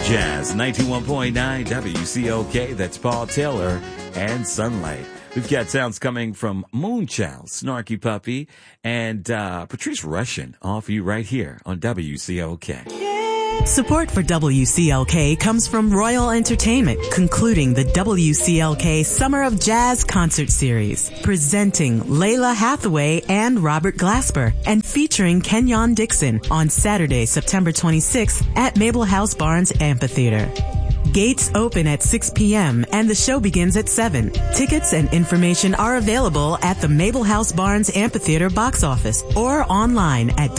Jazz 91.9 WCOK. That's Paul Taylor and Sunlight. We've got sounds coming from Moonchild, Snarky Puppy, and Patrice Rushen, all for you right here on WCOK. Support for WCLK comes from Royal Entertainment, concluding the WCLK Summer of Jazz Concert Series, presenting Layla Hathaway and Robert Glasper, and featuring Kenyon Dixon on Saturday, September 26th at Mabel House Barnes Amphitheater. Gates open at 6 p.m. and the show begins at 7. Tickets and information are available at the Mabel House Barnes Amphitheater box office or online at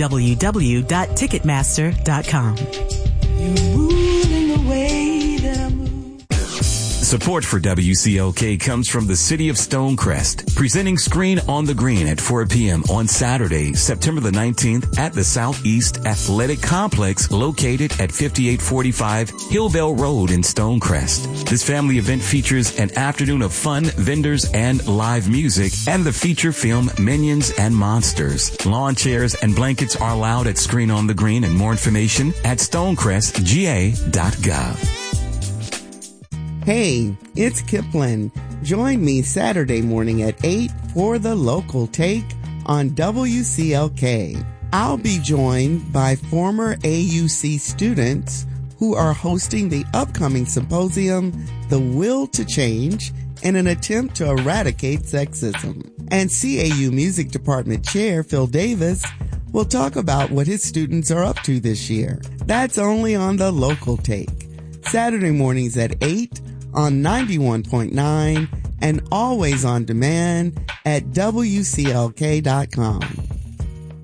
www.ticketmaster.com. You're moving the way that I move. Support for WCOK comes from the City of Stonecrest, presenting Screen on the Green at 4 p.m. on Saturday, September the 19th at the Southeast Athletic Complex located at 5845 Hillvale Road in Stonecrest. This family event features an afternoon of fun, vendors, and live music, and the feature film Minions and Monsters. Lawn chairs and blankets are allowed at Screen on the Green, and more information at stonecrestga.gov. Hey, it's Kipling. Join me Saturday morning at 8 for the local take on WCLK. I'll be joined by former AUC students who are hosting the upcoming symposium, The Will to Change, in an attempt to eradicate sexism. And CAU Music Department Chair Phil Davis will talk about what his students are up to this year. That's only on the local take. Saturday mornings at 8 on 91.9 and always on demand at WCLK.com.